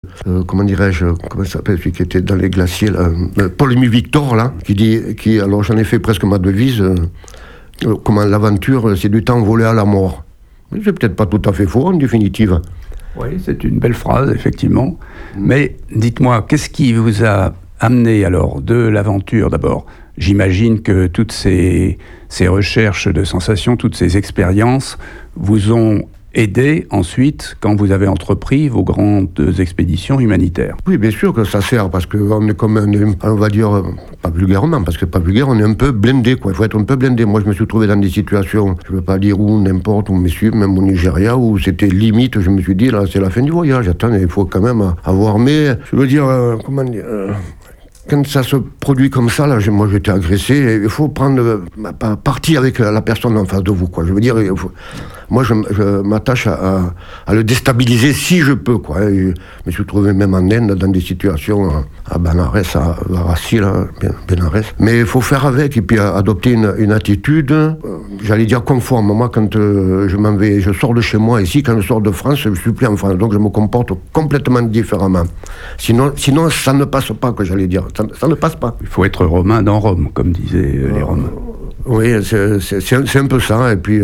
Comment dirais-je, comment ça s'appelle, celui qui était dans les glaciers, là, Paul-Émile Victor, là, alors j'en ai fait presque ma devise, comment l'aventure, c'est du temps volé à la mort. C'est peut-être pas tout à fait faux, en définitive. Oui, c'est une belle phrase, effectivement. Mais dites-moi, qu'est-ce qui vous a amené alors de l'aventure d'abord? J'imagine que toutes ces recherches de sensations, toutes ces expériences vous ont aidé ensuite quand vous avez entrepris vos grandes expéditions humanitaires. Oui, bien sûr que ça sert, parce qu'on est comme on va dire, pas vulgairement, parce que pas vulgaire, on est un peu blindé, quoi. Il faut être un peu blindé. Moi, je me suis trouvé dans des situations, je ne veux pas dire où, n'importe où, même au Nigeria, où c'était limite, je me suis dit, là, c'est la fin du voyage. Attends, il faut quand même avoir, mais, je veux dire, comment dire... Quand ça se produit comme ça, là, moi j'étais agressé, il faut prendre parti avec la personne en face de vous, quoi. Je veux dire, moi je m'attache à le déstabiliser si je peux, quoi. Et je me suis trouvé même en Inde dans des situations à Benares, à Varanasi, là, Benares. Mais il faut faire avec et puis adopter une attitude, j'allais dire conforme. Moi, quand je sors de chez moi ici, quand je sors de France, je suis plus en France, donc je me comporte complètement différemment. Sinon ça ne passe pas, que j'allais dire. Ça ne passe pas. Il faut être romain dans Rome, comme disaient les Romains. Oui, c'est un peu ça. Et puis,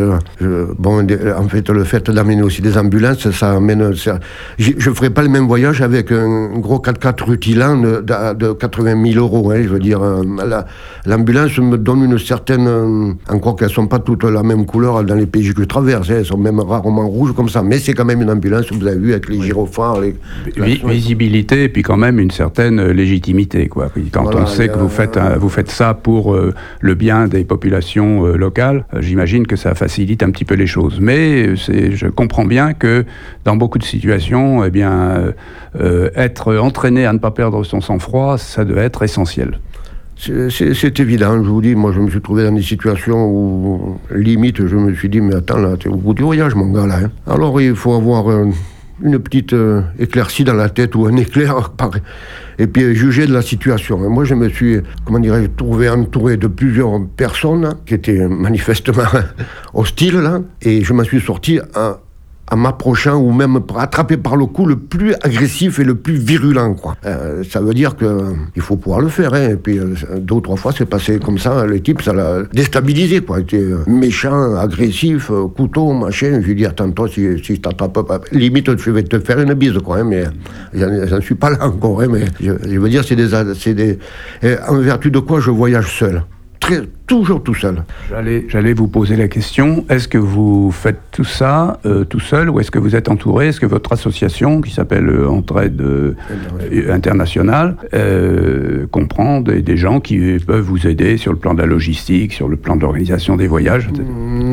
en fait, le fait d'amener aussi des ambulances, ça amène... Je ne ferai pas le même voyage avec un gros 4x4 rutilant de 80 000 euros. Hein, je veux dire, l'ambulance me donne une certaine... encore qu'elles ne sont pas toutes la même couleur dans les pays que je traverse. Hein, elles sont même rarement rouges comme ça. Mais c'est quand même une ambulance, vous avez vu, avec les gyrophares. Visibilité et puis quand même une certaine légitimité, quoi. Quand voilà, on sait que vous faites ça pour le bien des populations locales, j'imagine que ça facilite un petit peu les choses. Mais je comprends bien que dans beaucoup de situations, eh bien, être entraîné à ne pas perdre son sang-froid, ça doit être essentiel. C'est évident, je vous dis, moi je me suis trouvé dans des situations où, limite, je me suis dit, mais attends, là, t'es au bout du voyage, mon gars, là. Hein. Alors il faut avoir une petite éclaircie dans la tête ou un éclair, et puis juger de la situation. Et moi, je me suis, trouvé entouré de plusieurs personnes qui étaient manifestement hostiles, là, et je m'en suis sorti en m'approchant ou même attrapé par le cou le plus agressif et le plus virulent, quoi. Ça veut dire qu'il faut pouvoir le faire, hein. Et puis 2 ou 3 fois c'est passé comme ça, le type ça l'a déstabilisé, quoi. Il était méchant, agressif, couteau, machin. Je lui ai dit, attends, toi, si je t'attrape pas, limite je vais te faire une bise, quoi, hein, mais j'en suis pas là encore, hein, mais je veux dire, c'est des en vertu de quoi je voyage seul. Toujours tout seul. J'allais vous poser la question, est-ce que vous faites tout ça tout seul ou est-ce que vous êtes entouré? Est-ce que votre association, qui s'appelle Entraide Internationale, comprend des gens qui peuvent vous aider sur le plan de la logistique, sur le plan de l'organisation des voyages, etc.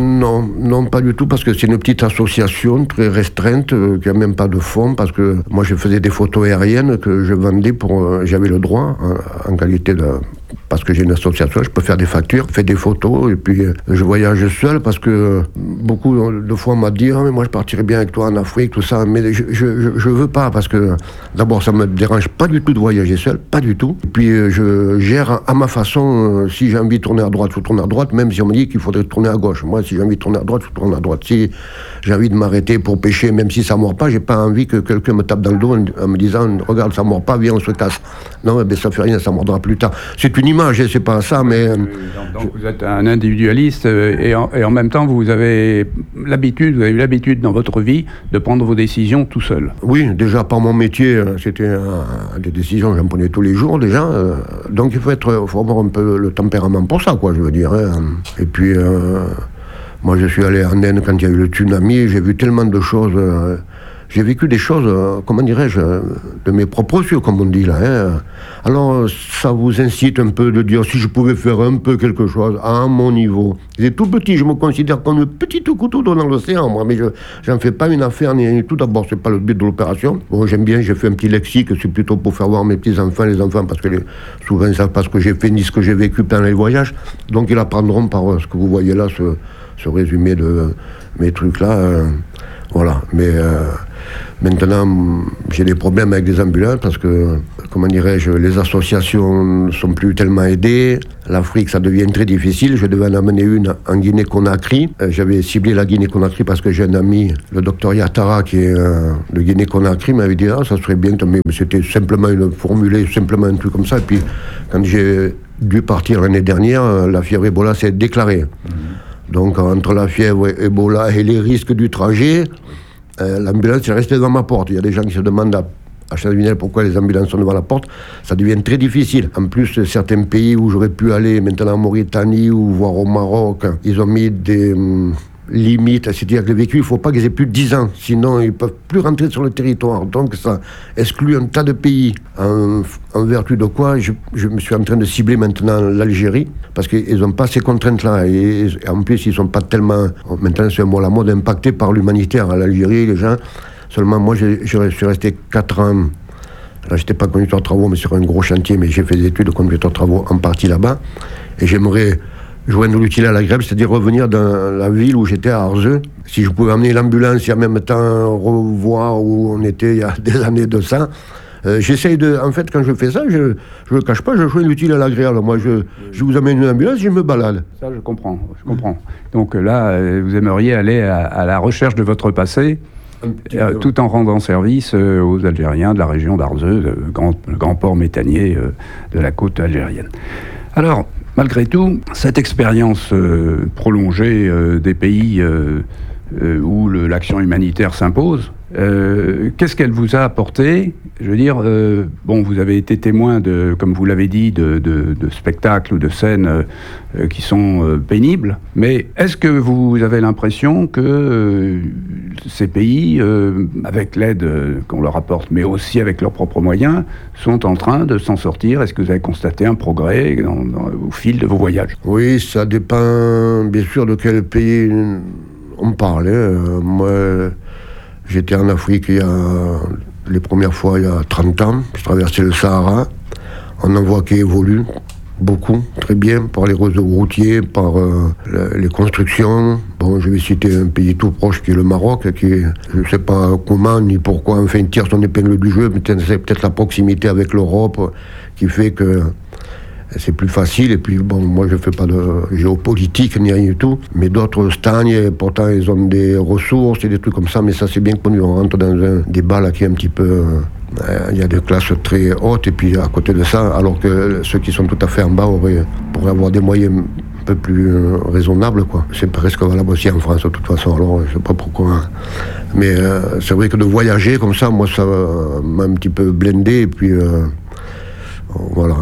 Non, pas du tout, parce que c'est une petite association très restreinte, qui n'a même pas de fonds, parce que moi je faisais des photos aériennes que je vendais j'avais le droit, en qualité de... Parce que j'ai une association, je peux faire des factures, faire des photos, et puis je voyage seul, parce que beaucoup de fois on m'a dit, mais moi je partirais bien avec toi en Afrique, tout ça, mais je veux pas, parce que d'abord ça me dérange pas du tout de voyager seul, pas du tout, et puis je gère à ma façon, si j'ai envie de tourner à droite, je tourne à droite, même si on me dit qu'il faudrait tourner à gauche. Moi, si j'ai envie de tourner à droite, je tourne à droite. Si j'ai envie de m'arrêter pour pêcher, même si ça mord pas, j'ai pas envie que quelqu'un me tape dans le dos en me disant, regarde, ça mord pas, viens, on se casse. Non, mais ça fait rien, ça mordra plus tard. C'est une image, c'est pas ça, mais... Donc vous êtes un individualiste et en même temps vous avez eu l'habitude dans votre vie de prendre vos décisions tout seul. Oui, déjà par mon métier, c'était des décisions, j'en prenais tous les jours déjà. Donc il faut avoir un peu le tempérament pour ça, quoi, je veux dire. Hein. Et puis, moi je suis allé en Inde quand il y a eu le tsunami, j'ai vu tellement de choses... J'ai vécu des choses, comment dirais-je, de mes propres yeux, comme on dit là. Hein. Alors, ça vous incite un peu de dire si je pouvais faire un peu quelque chose à mon niveau. C'est tout petit, je me considère comme une petite couteau dans l'océan, moi, mais j'en fais pas une affaire ni tout. D'abord, c'est pas le but de l'opération. Bon, j'aime bien, j'ai fait un petit lexique, c'est plutôt pour faire voir mes petits-enfants, les enfants, parce que souvent ils savent pas ce que j'ai fait ni ce que j'ai vécu pendant les voyages. Donc, ils apprendront par ce que vous voyez là, ce résumé de mes trucs là. Voilà, mais maintenant j'ai des problèmes avec des ambulances parce que comment dirais-je, les associations ne sont plus tellement aidées. L'Afrique, ça devient très difficile. Je devais en amener une en Guinée-Conakry. J'avais ciblé la Guinée-Conakry parce que j'ai un ami, le docteur Yatara, qui est de Guinée-Conakry, m'avait dit ça serait bien, mais c'était simplement simplement un truc comme ça. Et puis, quand j'ai dû partir l'année dernière, la fièvre Ebola s'est déclarée. Donc, entre la fièvre Ebola et les risques du trajet, l'ambulance est restée devant ma porte. Il y a des gens qui se demandent à Chalvinel pourquoi les ambulances sont devant la porte. Ça devient très difficile. En plus, certains pays où j'aurais pu aller, maintenant en Mauritanie ou voire au Maroc, ils ont mis des limites. C'est-à-dire que les véhicules, il ne faut pas qu'ils aient plus de 10 ans. Sinon, ils ne peuvent plus rentrer sur le territoire. Donc, ça exclut un tas de pays. En vertu de quoi, je me suis en train de cibler maintenant l'Algérie, parce qu'ils n'ont pas ces contraintes-là. Et en plus, ils ne sont pas tellement, maintenant c'est un mot à la mode, impactés par l'humanitaire. À l'Algérie, les gens... Seulement, moi, je suis resté 4 ans. Là, je n'étais pas conducteur de travaux, mais sur un gros chantier, mais j'ai fait des études de conducteur de travaux en partie là-bas. Et j'aimerais joindre l'utile à l'agréable, c'est-à-dire revenir dans la ville où j'étais à Arzeux. Si je pouvais amener l'ambulance et en même temps revoir où on était il y a des années de ça. J'essaye de... En fait, quand je fais ça, je ne le cache pas, je joins l'utile à l'agréable. Moi, je vous amène une ambulance, je me balade. Ça, je comprends. Donc là, vous aimeriez aller à la recherche de votre passé, tout en rendant service aux Algériens de la région d'Arzeux, le grand port méthanier de la côte algérienne. Alors, malgré tout, cette expérience prolongée des pays où l'action humanitaire s'impose, qu'est-ce qu'elle vous a apporté ? Je veux dire, vous avez été témoin comme vous l'avez dit, de spectacles ou de scènes qui sont pénibles, mais est-ce que vous avez l'impression que ces pays, avec l'aide qu'on leur apporte, mais aussi avec leurs propres moyens, sont en train de s'en sortir ? Est-ce que vous avez constaté un progrès au fil de vos voyages ? Oui, ça dépend bien sûr de quel pays on parle. Moi, j'étais en Afrique les premières fois il y a 30 ans. Je traversais le Sahara. On en voit qui évolue beaucoup, très bien, par les réseaux routiers, par les constructions. Bon, je vais citer un pays tout proche qui est le Maroc, qui, je ne sais pas comment ni pourquoi, enfin, tire son épingle du jeu. C'est peut-être la proximité avec l'Europe qui fait que c'est plus facile. Et puis, bon, moi, je ne fais pas de géopolitique ni rien du tout. Mais d'autres stagnent, et pourtant, ils ont des ressources et des trucs comme ça. Mais ça, c'est bien connu. On rentre dans un débat là qui est un petit peu... il y a des classes très hautes, et puis à côté de ça, alors que ceux qui sont tout à fait en bas pourraient avoir des moyens un peu plus raisonnables, quoi. C'est presque valable aussi en France, de toute façon. Alors, je ne sais pas pourquoi. Mais c'est vrai que de voyager comme ça, moi, ça m'a un petit peu blindé. Et puis... voilà,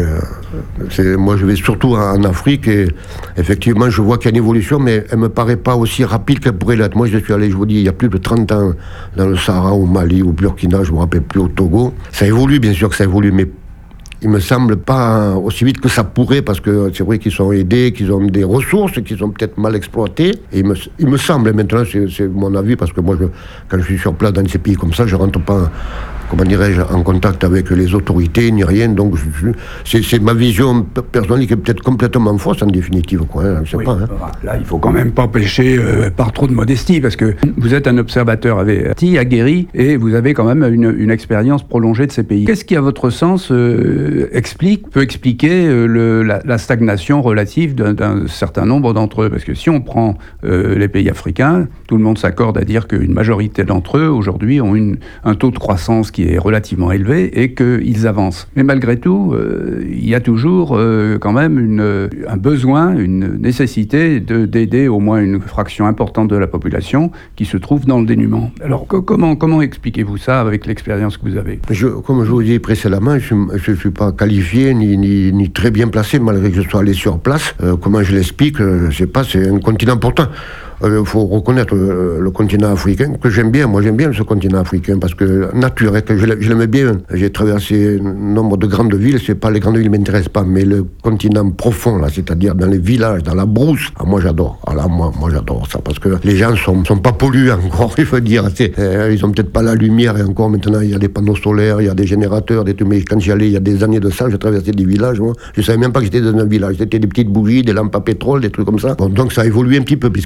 moi je vais surtout en Afrique et effectivement je vois qu'il y a une évolution, mais elle ne me paraît pas aussi rapide qu'elle pourrait l'être. Moi je suis allé, je vous dis, il y a plus de 30 ans dans le Sahara, au Mali, au Burkina, je ne me rappelle plus, au Togo. Ça évolue, bien sûr que ça évolue, mais il ne me semble pas aussi vite que ça pourrait, parce que c'est vrai qu'ils sont aidés, qu'ils ont des ressources qui sont peut-être mal exploitées. Et il me semble, maintenant c'est mon avis, parce que moi quand je suis sur place dans ces pays comme ça, je ne rentre pas, comment dirais-je, en contact avec les autorités ni rien, donc c'est ma vision personnelle qui est peut-être complètement fausse en définitive, quoi, hein, je sais pas. Hein. Là, il faut quand même pas pêcher par trop de modestie, parce que vous êtes un observateur aguerri, et vous avez quand même une expérience prolongée de ces pays. Qu'est-ce qui, à votre sens, peut expliquer la stagnation relative d'un certain nombre d'entre eux? Parce que si on prend les pays africains, tout le monde s'accorde à dire qu'une majorité d'entre eux, aujourd'hui, ont un taux de croissance qui est relativement élevé et qu'ils avancent. Mais malgré tout, il y a toujours quand même un besoin, une nécessité d'aider au moins une fraction importante de la population qui se trouve dans le dénuement. Alors comment expliquez-vous ça avec l'expérience que vous avez? Comme je vous dis précédemment, je ne suis pas qualifié ni très bien placé, malgré que je sois allé sur place. Comment je l'explique, je ne sais pas, c'est un continent important. Il faut reconnaître le continent africain, que j'aime bien. Moi, j'aime bien ce continent africain, parce que naturel, que je l'aimais bien. J'ai traversé un nombre de grandes villes. C'est pas les grandes villes ne m'intéressent pas, mais le continent profond, là, c'est-à-dire dans les villages, dans la brousse. Ah, moi, j'adore. Ah, là, moi, j'adore ça, parce que les gens sont pas pollués encore, il faut dire. Ils ont peut-être pas la lumière, et encore maintenant, il y a des panneaux solaires, il y a des générateurs, des trucs. Mais quand j'y allais, il y a des années de ça, j'ai traversé des villages. Moi, je savais même pas que j'étais dans un village. C'était des petites bougies, des lampes à pétrole, des trucs comme ça. Bon, donc ça a évolué un petit peu, puisque maintenant, il y a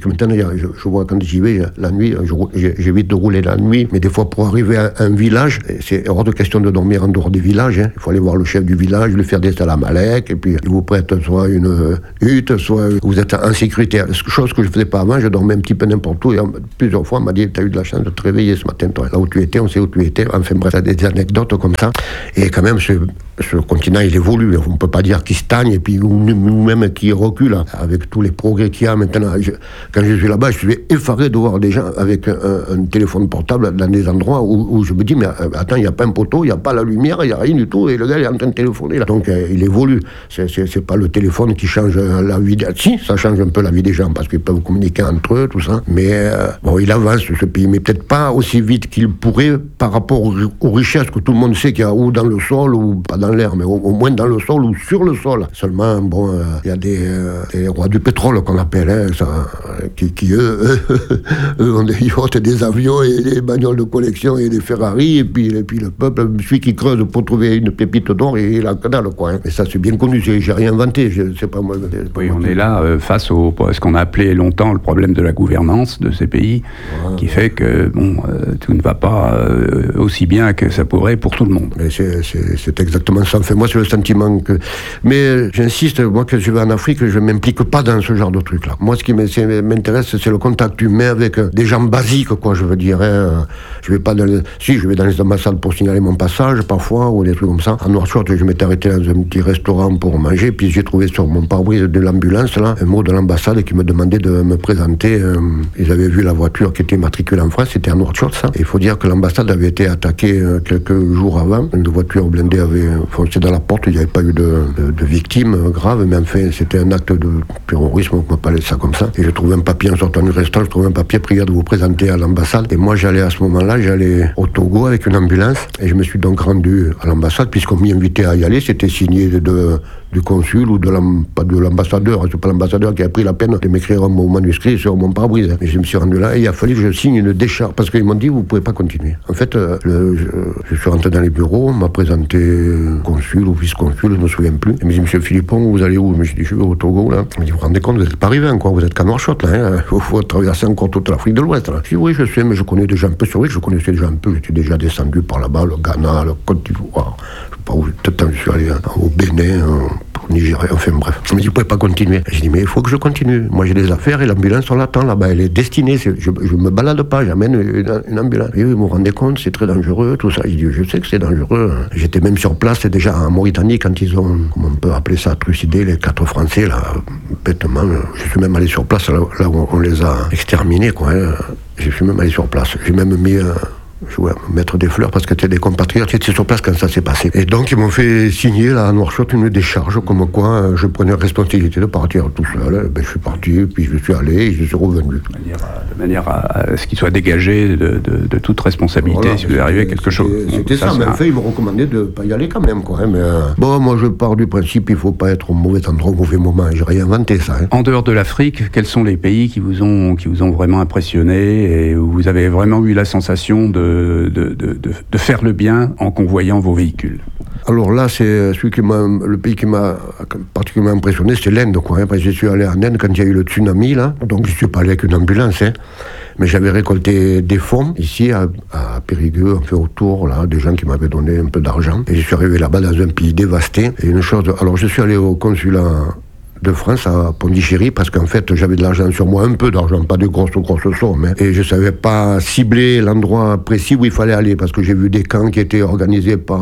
je vois quand j'y vais la nuit, j'évite de rouler la nuit, mais des fois pour arriver à un village, c'est hors de question de dormir en dehors des villages. Il faut aller voir le chef du village, lui faire des salamalek, et puis il vous prête soit une hutte, soit vous êtes en sécurité. Chose que je ne faisais pas avant, je dormais un petit peu n'importe où, et plusieurs fois on m'a dit, t'as eu de la chance de te réveiller ce matin, toi, là où tu étais, on sait où tu étais. Enfin bref, ça des anecdotes comme ça. Et quand même, ce continent, il évolue. On ne peut pas dire qu'il stagne, et puis, ou même qu'il recule, avec tous les progrès qu'il y a maintenant. Quand je suis là-bas, je suis effaré de voir des gens avec un téléphone portable dans des endroits où je me dis, mais attends, il n'y a pas un poteau, il n'y a pas la lumière, il n'y a rien du tout, et le gars il est en train de téléphoner là. Donc il évolue. C'est pas le téléphone qui change la vie. Si, ça change un peu la vie des gens, parce qu'ils peuvent communiquer entre eux, tout ça. Mais bon, il avance, ce pays, mais peut-être pas aussi vite qu'il pourrait par rapport aux richesses que tout le monde sait qu'il y a ou dans le sol, ou pas dans l'air, mais au moins dans le sol ou sur le sol. Seulement, bon, il y a des rois du pétrole qu'on appelle, hein, ça, qui eux, ont des yachts, des avions et des bagnoles de collection et des Ferrari, et puis le peuple, celui qui creuse pour trouver une pépite d'or, et il a que dalle, quoi. Hein. Et ça, c'est bien connu, j'ai rien inventé, c'est pas moi. Oui, on est là face à ce qu'on a appelé longtemps le problème de la gouvernance de ces pays, qui fait que, bon, tout ne va pas aussi bien que ça pourrait pour tout le monde. Mais c'est exactement ça. Enfin, moi, c'est le sentiment que... Mais j'insiste, moi, quand je vais en Afrique, je ne m'implique pas dans ce genre de trucs-là. Moi, ce qui m'intéresse, c'est le contact humain avec des gens basiques, quoi, je veux dire. Hein. Je vais pas dans les... Si, je vais dans les ambassades pour signaler mon passage, parfois, ou des trucs comme ça. En Nouakchott, je m'étais arrêté dans un petit restaurant pour manger, puis j'ai trouvé sur mon pare-brise de l'ambulance, là, un mot de l'ambassade qui me demandait de me présenter. Ils avaient vu la voiture qui était matriculée en France, c'était à Nouakchott, ça. Et il faut dire que l'ambassade avait été attaquée quelques jours avant. Une voiture blindée avait foncé dans la porte, il n'y avait pas eu de victimes graves, mais enfin, c'était un acte de terrorisme, on peut pas ça comme ça. Et j'ai trouvé un papier en sortant du restaurant, je trouvais un papier prière de vous présenter à l'ambassade. Et moi, j'allais à ce moment-là, j'allais au Togo avec une ambulance, et je me suis donc rendu à l'ambassade, puisqu'on m'y invitait à y aller, c'était signé du consul ou pas de l'ambassadeur, c'est pas l'ambassadeur qui a pris la peine de m'écrire mon manuscrit sur mon pare-brise. Et je me suis rendu là et il a fallu que je signe une décharge parce qu'ils m'ont dit vous pouvez pas continuer. En fait, je suis rentré dans les bureaux, on m'a présenté consul ou vice-consul, je ne me souviens plus. Il m'a dit monsieur Philippon, vous allez où? Je me suis dit je vais au Togo là. Il m'a dit vous vous rendez compte, vous n'êtes pas arrivé encore, vous êtes qu'à Nouakchott là, hein. Faut traverser encore toute l'Afrique de l'Ouest là. Je dis oui je sais, mais je connais déjà un peu sur lui, je connaissais déjà un peu, j'étais déjà descendu par là-bas, le Ghana, le Côte d'Ivoire. Je sais pas où, peut-être je suis allé au Bénin, au Nigeria, enfin bref. Il m'a dit, vous pouvez pas continuer. J'ai dit, mais il faut que je continue. Moi, j'ai des affaires et l'ambulance, on l'attend là-bas. Elle est destinée. Je me balade pas, j'amène une ambulance. Et eux, ils me rendaient compte, c'est très dangereux, tout ça. J'ai dit, je sais que c'est dangereux. J'étais même sur place, déjà en Mauritanie, quand ils ont, comment on peut appeler ça, trucidé les 4 Français, là, bêtement. Je suis même allé sur place, là où on les a exterminés, quoi. Hein. Je suis même allé sur place. J'ai même mis... je voulais me mettre des fleurs parce que c'était des compatriotes qui étaient sur place quand ça s'est passé. Et donc ils m'ont fait signer là à Nouakchott une décharge comme quoi je prenais la responsabilité de partir tout seul. Ben, je suis parti, puis je suis allé et je suis revenu. De manière à ce qu'il soit dégagé de toute responsabilité, voilà, si vous arrivez à quelque chose. C'était ça, mais en fait ils m'ont recommandé de ne pas y aller quand même. Quoi, hein, mais, bon, moi je pars du principe il ne faut pas être au mauvais endroit, au mauvais moment. J'ai rien inventé ça. Hein. En dehors de l'Afrique, quels sont les pays qui vous ont vraiment impressionné et où vous avez vraiment eu la sensation de faire le bien en convoyant vos véhicules? Alors là, c'est le pays qui m'a particulièrement impressionné, c'est l'Inde, quoi. Hein, parce que je suis allé en Inde quand il y a eu le tsunami, là. Donc je suis pas allé avec une ambulance, hein. Mais j'avais récolté des fonds ici à Périgueux, on fait autour, là, des gens qui m'avaient donné un peu d'argent. Et je suis arrivé là-bas dans un pays dévasté. Et une chose, alors je suis allé au consulat de France à Pondichéry parce qu'en fait j'avais de l'argent sur moi, un peu d'argent, pas de grosses sommes, hein, et je savais pas cibler l'endroit précis où il fallait aller parce que j'ai vu des camps qui étaient organisés par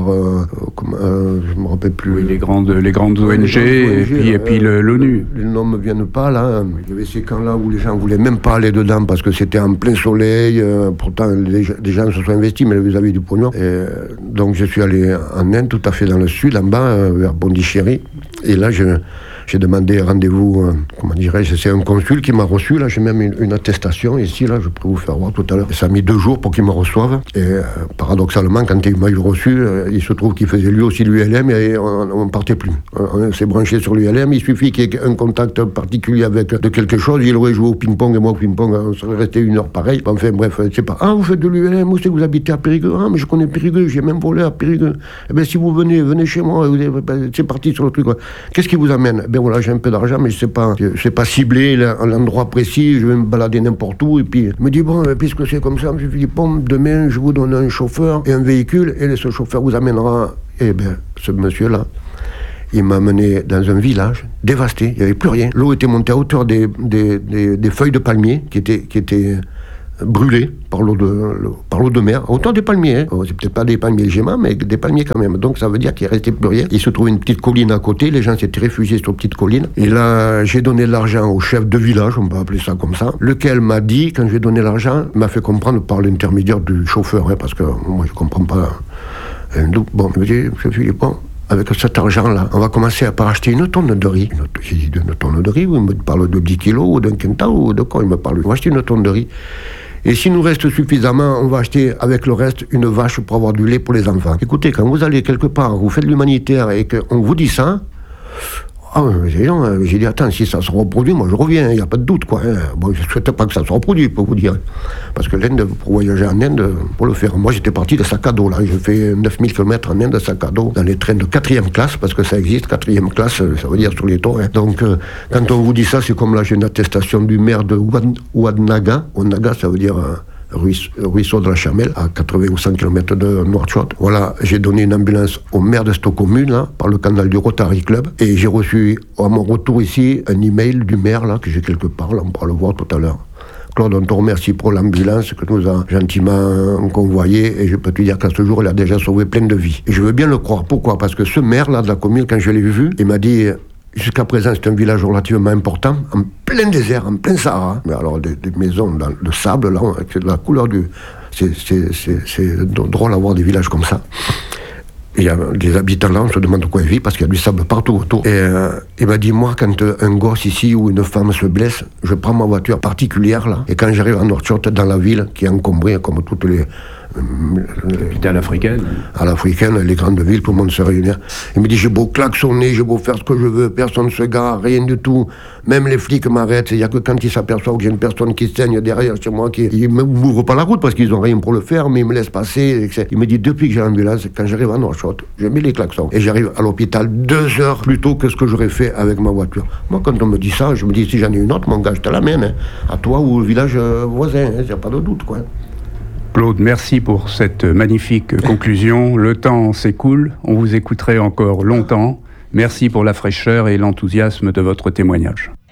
je me rappelle plus, oui, les grandes ONG et puis l'ONU. Les noms me viennent pas là. Il y avait ces camps là où les gens voulaient même pas aller dedans parce que c'était en plein soleil, pourtant des gens se sont investis mais vous avez du pognon, et donc je suis allé en Inde, tout à fait dans le sud, en bas vers Pondichéry, et là j'ai demandé rendez-vous, comment dirais-je, c'est un consul qui m'a reçu, là, j'ai même une attestation ici, là, je peux vous faire voir tout à l'heure. Ça a mis 2 jours pour qu'il me reçoive, et paradoxalement, quand il m'a eu reçu, il se trouve qu'il faisait lui aussi l'ULM, et on ne partait plus. On s'est branché sur l'ULM, il suffit qu'il y ait un contact particulier avec de quelque chose, il aurait joué au ping-pong, et moi au ping-pong, on serait resté 1 heure pareil. Enfin bref, je sais pas, vous faites de l'ULM, où c'est que vous habitez à Périgueux? Mais je connais Périgueux, j'ai même volé à Périgueux. Eh bien si vous venez chez moi, c'est parti sur le truc. Qu'est-ce qui vous amène? ben voilà, j'ai un peu d'argent, mais je sais pas cibler l'endroit précis, je vais me balader n'importe où, et puis, il me dit, bon, puisque c'est comme ça, M. Philippon, demain, je vous donne un chauffeur et un véhicule, et ce chauffeur vous amènera, et ben, ce monsieur-là, il m'a amené dans un village dévasté, il n'y avait plus rien. L'eau était montée à hauteur des feuilles de palmier qui étaient brûlées par l'eau de mer, à hauteur des palmiers. Hein. C'est peut-être pas des palmiers gémants, mais des palmiers quand même. Donc ça veut dire qu'il ne restait plus rien. Il se trouvait une petite colline à côté, les gens s'étaient réfugiés sur une petite colline. Et là, j'ai donné de l'argent au chef de village, on peut appeler ça comme ça, lequel m'a dit, quand j'ai donné l'argent, m'a fait comprendre par l'intermédiaire du chauffeur, hein, parce que moi je ne comprends pas. Bon, il me dit, M. Philippon, avec cet argent-là, on va commencer par acheter une tonne de riz. J'ai dit, une tonne de riz, il me parle de 10 kilos, ou d'un quintal, ou de quoi il me parle. On va acheter une tonne de riz. Et s'il nous reste suffisamment, on va acheter avec le reste une vache pour avoir du lait pour les enfants. Écoutez, quand vous allez quelque part, vous faites de l'humanitaire et qu'on vous dit ça, j'ai dit, attends, si ça se reproduit, moi je reviens, il n'y a pas de doute, quoi. Hein. Bon, je ne souhaite pas que ça se reproduise, pour vous dire. Parce que l'Inde, pour voyager en Inde, pour le faire, moi j'étais parti de sac à dos, là. J'ai fait 9000 km en Inde de sac à dos, dans les trains de 4e classe, parce que ça existe, 4e classe, ça veut dire sur les toits. Hein. Donc, quand on vous dit ça, c'est comme là, j'ai une attestation du maire de Wadnaga. Wadnaga, ça veut dire ruisseau de la Chamelle, à 80 ou 100 km de Nouakchott. Voilà, j'ai donné une ambulance au maire de cette commune, là, par le canal du Rotary Club, et j'ai reçu, à mon retour ici, un email du maire, là, que j'ai quelque part, là, on pourra le voir tout à l'heure. Claude, on te remercie pour l'ambulance que nous a gentiment convoyée, et je peux te dire qu'à ce jour, elle a déjà sauvé plein de vies. Et je veux bien le croire. Pourquoi ? Parce que ce maire-là de la commune, quand je l'ai vu, il m'a dit... Jusqu'à présent, c'est un village relativement important, en plein désert, en plein Sahara. Mais alors, des maisons dans le sable, là, avec la couleur du... C'est drôle d'avoir des villages comme ça. Il y a des habitants là, on se demande de quoi ils vivent, parce qu'il y a du sable partout autour. Et il m'a dit, moi, quand un gosse ici ou une femme se blesse, je prends ma voiture particulière, là, et quand j'arrive à Nouakchott, dans la ville, qui est encombrée, comme toutes les... Capitale africaine. À l'africaine, les grandes villes, tout le monde se réunit. Il me dit, j'ai beau klaxonner, j'ai beau faire ce que je veux, personne ne se gare, rien du tout. Même les flics m'arrêtent. C'est-à-dire que quand ils s'aperçoivent que j'ai une personne qui saigne derrière chez moi, ils ne m'ouvrent pas la route parce qu'ils n'ont rien pour le faire, mais ils me laissent passer. Etc. Il me dit, depuis que j'ai l'ambulance, quand j'arrive à Nouakchott, je mets les klaxons. Et j'arrive à l'hôpital 2 heures plus tôt que ce que j'aurais fait avec ma voiture. Moi, quand on me dit ça, je me dis, si j'en ai une autre, mon gars, je te l'amène. Hein, à toi ou au village voisin, il n'y a pas de doute, quoi. Claude, merci pour cette magnifique conclusion. Le temps s'écoule, on vous écouterait encore longtemps. Merci pour la fraîcheur et l'enthousiasme de votre témoignage.